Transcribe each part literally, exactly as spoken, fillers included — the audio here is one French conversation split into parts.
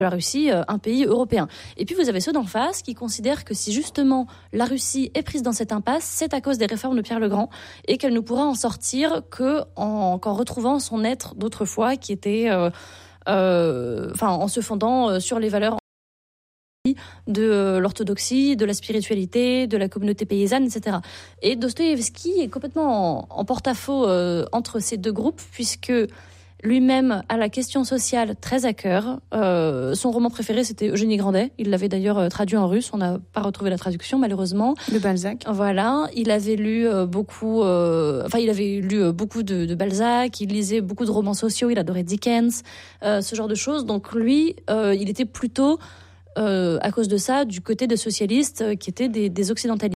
la Russie, un pays européen. Et puis vous avez ceux d'en face qui considèrent que si justement la Russie est prise dans cette impasse, c'est à cause des réformes de Pierre le Grand et qu'elle ne pourra en sortir que en, qu'en retrouvant son être d'autrefois qui était, euh, euh, enfin, en se fondant sur les valeurs de l'orthodoxie, de la spiritualité, de la communauté paysanne, et cetera. Et Dostoïevski est complètement en, en porte-à-faux euh, entre ces deux groupes puisque lui-même a la question sociale très à cœur. Euh, son roman préféré, c'était Eugénie Grandet. Il l'avait d'ailleurs euh, traduit en russe. On n'a pas retrouvé la traduction, malheureusement. De Balzac. Voilà. Il avait lu euh, beaucoup, euh, enfin, il avait lu euh, beaucoup de, de Balzac. Il lisait beaucoup de romans sociaux. Il adorait Dickens, euh, ce genre de choses. Donc lui, euh, il était plutôt, euh, à cause de ça, du côté des socialistes euh, qui étaient des, des occidentalistes.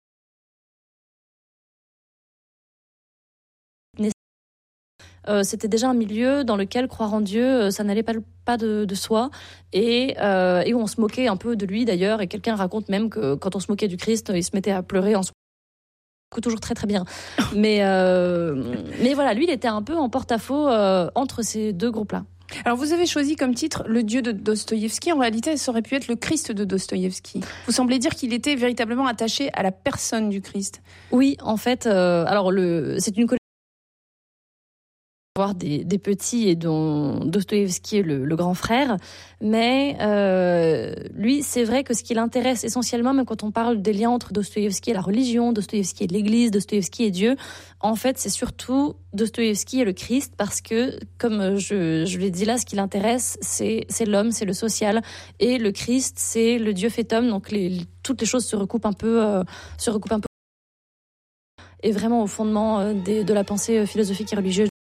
Euh, c'était déjà un milieu dans lequel croire en Dieu, euh, ça n'allait pas, pas de, de soi, et, euh, et où on se moquait un peu de lui d'ailleurs, et quelqu'un raconte même que quand on se moquait du Christ, il se mettait à pleurer en se toujours très très bien. Mais, euh, mais voilà, lui il était un peu en porte-à-faux euh, entre ces deux groupes-là. Alors vous avez choisi comme titre Le Dieu de Dostoïevski. En réalité, ça aurait pu être le Christ de Dostoïevski. Vous semblez dire qu'il était véritablement attaché à la personne du Christ. Oui, en fait, euh, alors le, c'est une Des, des petits et dont Dostoïevski est le, le grand frère, mais euh, lui, c'est vrai que ce qui l'intéresse essentiellement, même quand on parle des liens entre Dostoïevski et la religion, Dostoïevski et l'Église, Dostoïevski et Dieu, en fait, c'est surtout Dostoïevski et le Christ, parce que, comme je, je l'ai dit là, ce qui l'intéresse, c'est, c'est l'homme, c'est le social, et le Christ, c'est le Dieu fait homme, donc les, toutes les choses se recoupent un peu, euh, se recoupent un peu, et vraiment au fondement euh, des, de la pensée philosophique et religieuse.